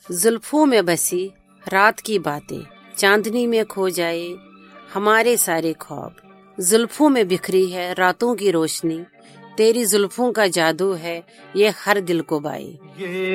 जुल्फों में बसी रात की बातें, चांदनी में खो जाए हमारे सारे ख्वाब। जुल्फों में बिखरी है रातों की रोशनी, तेरी जुल्फों का जादू है ये हर दिल को बाए।